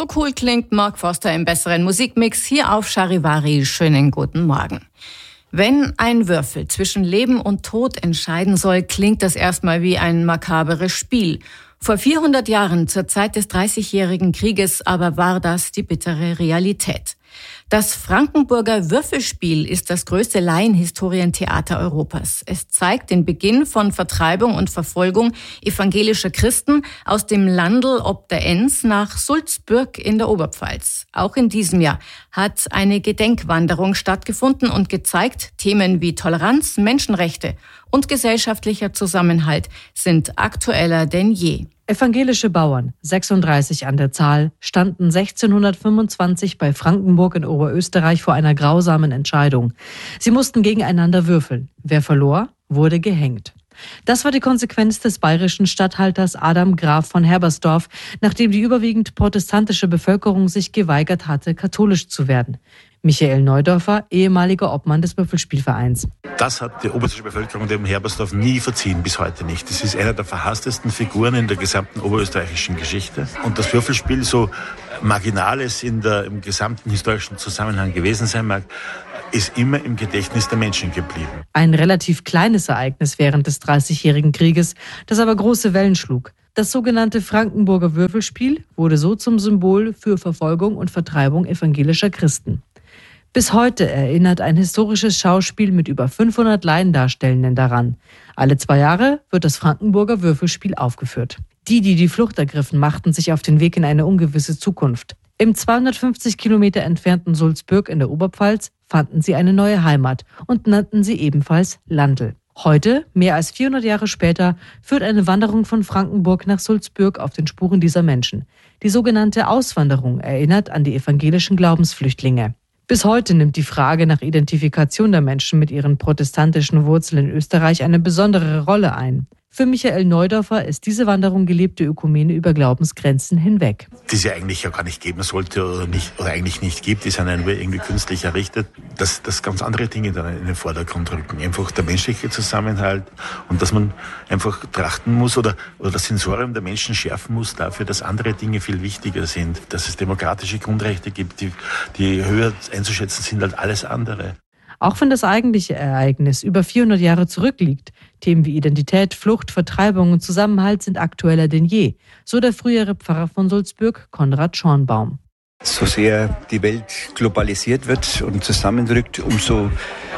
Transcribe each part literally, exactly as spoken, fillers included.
So cool klingt Mark Foster im besseren Musikmix hier auf Charivari. Schönen guten Morgen. Wenn ein Würfel zwischen Leben und Tod entscheiden soll, klingt das erstmal wie ein makaberes Spiel. Vor vierhundert Jahren, zur Zeit des Dreißigjährigen Krieges, aber war das die bittere Realität. Das Frankenburger Würfelspiel ist das größte Laienhistorientheater Europas. Es zeigt den Beginn von Vertreibung und Verfolgung evangelischer Christen aus dem Landl ob der Enns nach Sulzbürg in der Oberpfalz. Auch in diesem Jahr hat eine Gedenkwanderung stattgefunden und gezeigt, Themen wie Toleranz, Menschenrechte und gesellschaftlicher Zusammenhalt sind aktueller denn je. Evangelische Bauern, sechsunddreißig an der Zahl, standen sechzehnhundertfünfundzwanzig bei Frankenburg in Oberösterreich vor einer grausamen Entscheidung. Sie mussten gegeneinander würfeln. Wer verlor, wurde gehängt. Das war die Konsequenz des bayerischen Statthalters Adam Graf von Herbersdorf, nachdem die überwiegend protestantische Bevölkerung sich geweigert hatte, katholisch zu werden. Michael Neudorfer, ehemaliger Obmann des Würfelspielvereins. Das hat die oberösterreichische Bevölkerung dem Herbersdorf nie verziehen, bis heute nicht. Das ist einer der verhasstesten Figuren in der gesamten oberösterreichischen Geschichte. Und das Würfelspiel, so marginal es in der, im gesamten historischen Zusammenhang gewesen sein mag, ist immer im Gedächtnis der Menschen geblieben. Ein relativ kleines Ereignis während des Dreißigjährigen Krieges, das aber große Wellen schlug. Das sogenannte Frankenburger Würfelspiel wurde so zum Symbol für Verfolgung und Vertreibung evangelischer Christen. Bis heute erinnert ein historisches Schauspiel mit über fünfhundert Laiendarstellenden daran. Alle zwei Jahre wird das Frankenburger Würfelspiel aufgeführt. Die, die die Flucht ergriffen, machten sich auf den Weg in eine ungewisse Zukunft. Im zweihundertfünfzig Kilometer entfernten Sulzbürg in der Oberpfalz fanden sie eine neue Heimat und nannten sie ebenfalls Landl. Heute, mehr als vierhundert Jahre später, führt eine Wanderung von Frankenburg nach Sulzbürg auf den Spuren dieser Menschen. Die sogenannte Auswanderung erinnert an die evangelischen Glaubensflüchtlinge. Bis heute nimmt die Frage nach Identifikation der Menschen mit ihren protestantischen Wurzeln in Österreich eine besondere Rolle ein. Für Michael Neudorfer ist diese Wanderung gelebte Ökumene über Glaubensgrenzen hinweg. Die es ja eigentlich ja gar nicht geben sollte oder, nicht, oder eigentlich nicht gibt, die sind ja nur irgendwie künstlich errichtet, dass, dass ganz andere Dinge dann in den Vordergrund rücken. Einfach der menschliche Zusammenhalt und dass man einfach trachten muss oder, oder das Sensorium der Menschen schärfen muss dafür, dass andere Dinge viel wichtiger sind, dass es demokratische Grundrechte gibt, die, die höher einzuschätzen sind als alles andere. Auch wenn das eigentliche Ereignis über vierhundert Jahre zurückliegt, Themen wie Identität, Flucht, Vertreibung und Zusammenhalt sind aktueller denn je, so der frühere Pfarrer von Sulzbürg, Konrad Schornbaum. So sehr die Welt globalisiert wird und zusammendrückt, umso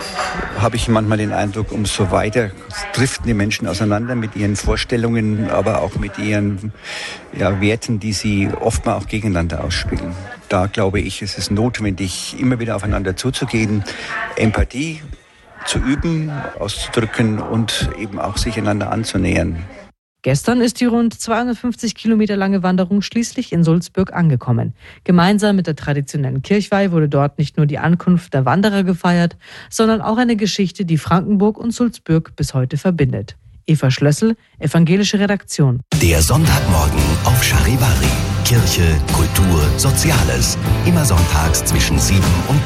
habe ich manchmal den Eindruck, umso weiter driften die Menschen auseinander mit ihren Vorstellungen, aber auch mit ihren ja, Werten, die sie oftmals auch gegeneinander ausspielen. Da glaube ich, ist es notwendig, immer wieder aufeinander zuzugehen, Empathie zu üben, auszudrücken und eben auch sich einander anzunähern. Gestern ist die rund zweihundertfünfzig Kilometer lange Wanderung schließlich in Sulzbürg angekommen. Gemeinsam mit der traditionellen Kirchweih wurde dort nicht nur die Ankunft der Wanderer gefeiert, sondern auch eine Geschichte, die Frankenburg und Sulzbürg bis heute verbindet. Eva Schlössel, evangelische Redaktion. Der Sonntagmorgen auf Charivari. Kirche, Kultur, Soziales. Immer sonntags zwischen sieben und